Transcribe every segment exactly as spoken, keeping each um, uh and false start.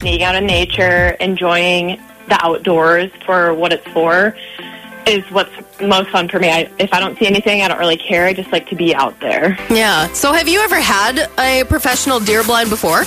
being out in nature, enjoying the outdoors for what it's for is what's most fun for me. I, if I don't see anything, I don't really care. I just like to be out there. Yeah. So have you ever had a professional deer blind before?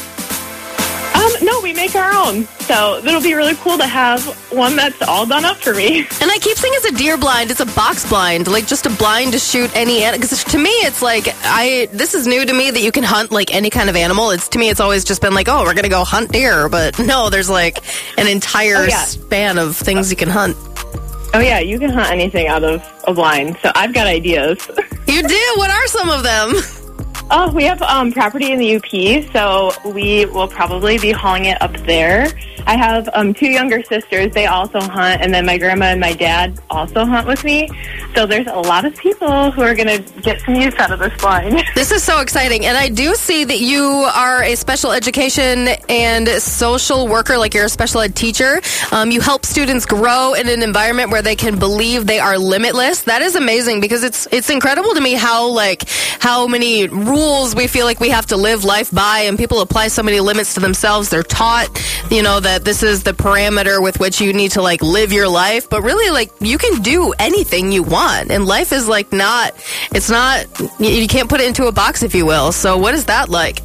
Um, no, we make our own. So it'll be really cool to have one that's all done up for me. And I keep saying it's a deer blind. It's a box blind, like just a blind to shoot any animal. Because to me, it's like, I this is new to me that you can hunt like any kind of animal. It's to me, it's always just been like, oh, we're going to go hunt deer. But no, there's like an entire oh, yeah. span of things you can hunt. Oh, yeah, you can hunt anything out of a blind. So I've got ideas. You do? What are some of them? Oh, we have um, property in the U P, so we will probably be hauling it up there. I have um, two younger sisters. They also hunt, and then my grandma and my dad also hunt with me. So there's a lot of people who are going to get some use out of this blind. This is so exciting. And I do see that you are a special education and social worker, like you're a special ed teacher. Um, you help students grow in an environment where they can believe they are limitless. That is amazing because it's it's incredible to me how like how many rules we feel like we have to live life by, and people apply so many limits to themselves. They're taught, you know, that this is the parameter with which you need to like live your life, but really like you can do anything you want, and life is like not, it's not, you can't put it into a box, if you will. So what is that like?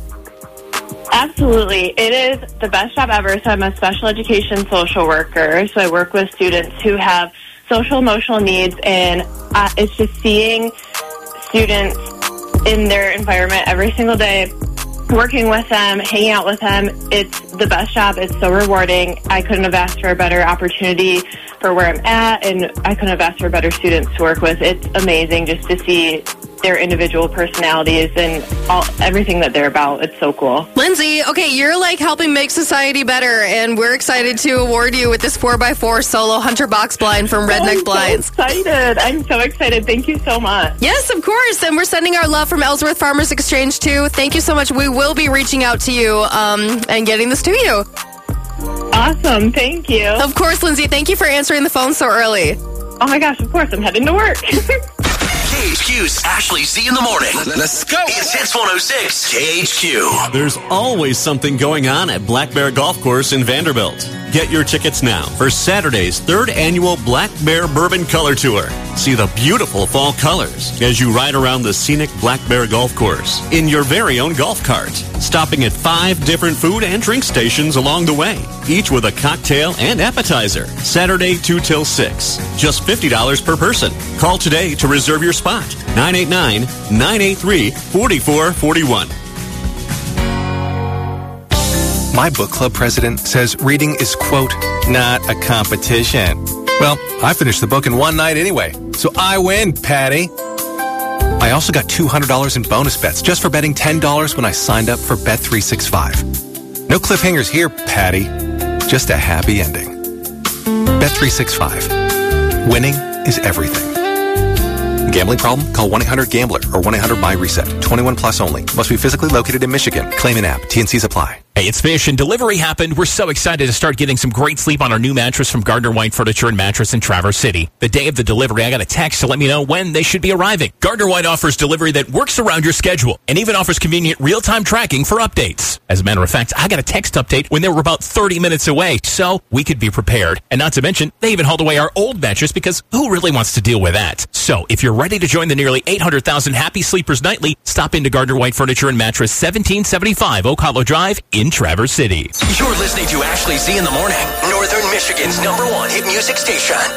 Absolutely. It is the best job ever. So I'm a special education social worker. So I work with students who have social emotional needs, and uh, it's just seeing students in their environment every single day, working with them, hanging out with them. It's the best job. It's so rewarding. I couldn't have asked for a better opportunity for where I'm at, and I couldn't have asked for better students to work with. It's amazing just to see their individual personalities and all everything that they're about. It's so cool. Lindsay, okay, you're like helping make society better, and we're excited to award you with this four by four solo hunter box blind from Redneck I'm Blinds. So excited. I'm so excited. Thank you so much. Yes, of course. And we're sending our love from Ellsworth Farmers Exchange too. Thank you so much. We will be reaching out to you um, and getting this to you. Awesome. Thank you. Of course, Lindsay. Thank you for answering the phone so early. Oh my gosh, of course. I'm heading to work. K H Q's Ashley Z in the morning. Let's go. It's Hits one oh six K H Q. There's always something going on at Black Bear Golf Course in Vanderbilt. Get your tickets now for Saturday's third annual Black Bear Bourbon Color Tour. See the beautiful fall colors as you ride around the scenic Black Bear Golf Course in your very own golf cart, stopping at five different food and drink stations along the way, each with a cocktail and appetizer. Saturday two till six. Just fifty dollars per person. Call today to reserve your spot. nine eight nine, nine eight three, four four four one. My book club president says reading is, quote, not a competition. Well, I finished the book in one night anyway, so I win, Patty. I also got two hundred dollars in bonus bets just for betting ten dollars when I signed up for Bet three sixty-five. No cliffhangers here, Patty. Just a happy ending. Bet three sixty-five. Winning is everything. Gambling problem? Call one eight hundred gambler or one eight hundred my reset. twenty-one plus only. Must be physically located in Michigan. Claim an app. T and C's apply. Hey, it's Fish, and delivery happened. We're so excited to start getting some great sleep on our new mattress from Gardner White Furniture and Mattress in Traverse City. The day of the delivery, I got a text to let me know when they should be arriving. Gardner White offers delivery that works around your schedule and even offers convenient real-time tracking for updates. As a matter of fact, I got a text update when they were about thirty minutes away, so we could be prepared. And not to mention, they even hauled away our old mattress because who really wants to deal with that? So if you're ready to join the nearly eight hundred thousand happy sleepers nightly, stop into Gardner White Furniture and Mattress, seventeen seventy-five Oak Hollow Drive in Traverse City. You're listening to Ashley Z in the morning, Northern Michigan's number one hit music station.